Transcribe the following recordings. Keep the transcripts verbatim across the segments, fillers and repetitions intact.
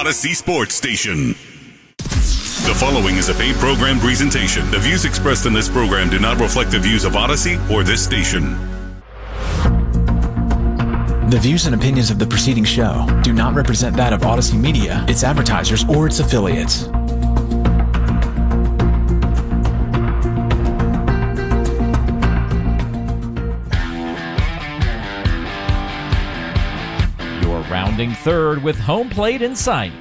Odyssey Sports Station. The following is a paid program presentation. The views expressed in this program do not reflect the views of Odyssey or this station. The views and opinions of the preceding show do not represent that of Odyssey Media, its advertisers, or its affiliates. You're rounding third with home plate in sight.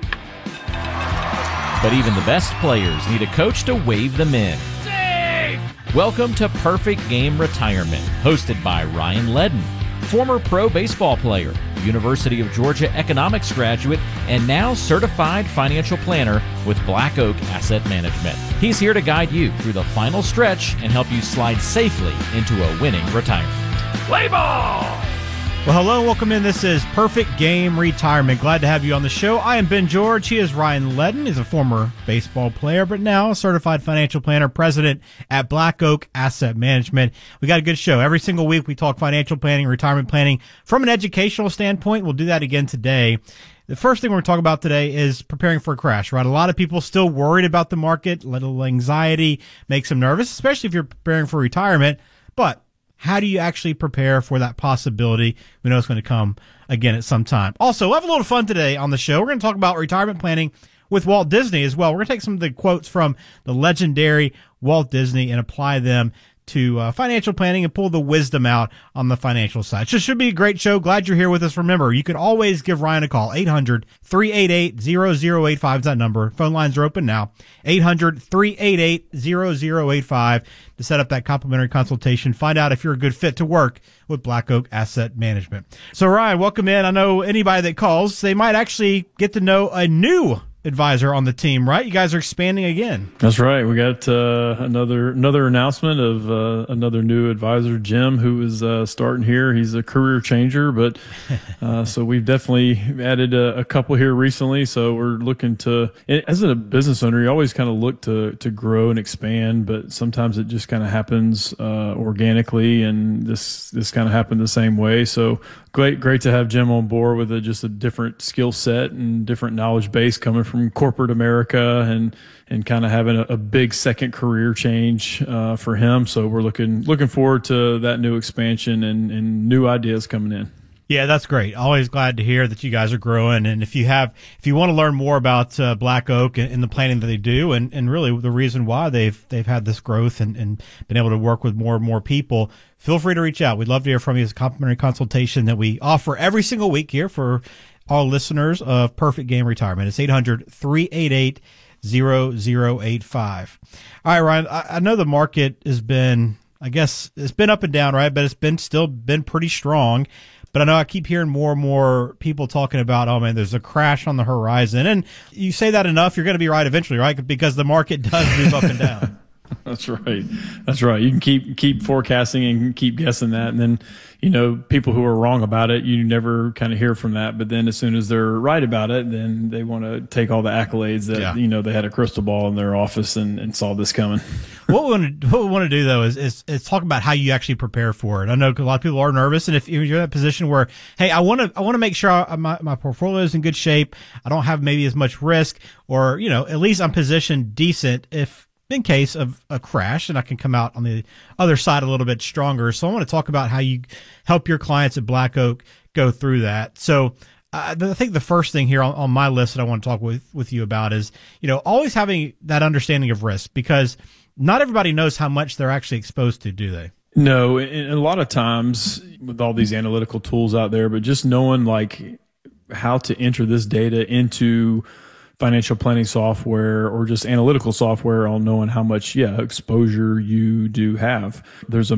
But even the best players need a coach to wave them in. Safe! Welcome to Perfect Game Retirement, hosted by Ryan Ledden, former pro baseball player, University of Georgia economics graduate, and now certified financial planner with Black Oak Asset Management. He's here to guide you through the final stretch and help you slide safely into a winning retirement. Play ball! Well, hello and welcome in. This is Perfect Game Retirement. Glad to have you on the show. I am Ben George. He is Ryan Ledden. He's a former baseball player, but now a certified financial planner, president at Black Oak Asset Management. We got a good show. Every single week we talk financial planning, retirement planning from an educational standpoint. We'll do that again today. The first thing we're going to talk about today is preparing for a crash, right? A lot of people still worried about the market. A little anxiety makes them nervous, especially if you're preparing for retirement. But how do you actually prepare for that possibility? We know it's going to come again at some time. Also, we'll have a little fun today on the show. We're going to talk about retirement planning with Walt Disney as well. We're going to take some of the quotes from the legendary Walt Disney and apply them to uh, financial planning and pull the wisdom out on the financial side. So it should be a great show. Glad you're here with us. Remember, you can always give Ryan a call. eight hundred, three eight eight, zero zero eight five is that number. Phone lines are open now. eight hundred, three eight eight, zero zero eight five to set up that complimentary consultation. Find out if you're a good fit to work with Black Oak Asset Management. So Ryan, welcome in. I know anybody that calls, they might actually get to know a new advisor on the team, right? You guys are expanding again. That's right. We got uh, another another announcement of uh, another new advisor, Jim, who is uh, starting here. He's a career changer, but uh, so we've definitely added a, a couple here recently. So we're looking to, as a business owner, you always kind of look to to grow and expand, but sometimes it just kind of happens uh, organically, and this this kind of happened the same way. So great, great to have Jim on board with a, just a different skill set and different knowledge base coming from from corporate America, and and kind of having a, a big second career change uh, for him. So we're looking looking forward to that new expansion and, and new ideas coming in. Yeah, that's great. Always glad to hear that you guys are growing. And if you have, if you want to learn more about uh, Black Oak and, and the planning that they do, and, and really the reason why they've they've had this growth and, and been able to work with more and more people, feel free to reach out. We'd love to hear from you. It's a complimentary consultation that we offer every single week here for all listeners of Perfect Game Retirement. It's eight hundred, three eight eight, zero zero eight five. All right, Ryan, I, I know the market has been, I guess, it's been up and down, right? But it's been still been pretty strong. But I know I keep hearing more and more people talking about, oh, man, there's a crash on the horizon. And you say that enough, you're going to be right eventually, right? Because the market does move up and down. That's right. That's right. You can keep keep forecasting and keep guessing that, and then, you know, people who are wrong about it, you never kind of hear from that. But then as soon as they're right about it, then they want to take all the accolades that, yeah. you know, they had a crystal ball in their office and, and saw this coming. What we want to what we want to do though is, is is talk about how you actually prepare for it. I know a lot of people are nervous, and if you're in that position where, hey, I want to I want to make sure I, my my portfolio is in good shape, I don't have maybe as much risk, or, you know, at least I'm positioned decent if in case of a crash, and I can come out on the other side a little bit stronger. So I want to talk about how you help your clients at Black Oak go through that. So uh, I think the first thing here on, on my list that I want to talk with, with you about is, you know, always having that understanding of risk, because not everybody knows how much they're actually exposed to, do they? No, and a lot of times with all these analytical tools out there, but just knowing like how to enter this data into financial planning software or just analytical software, on knowing how much, yeah, exposure you do have. There's a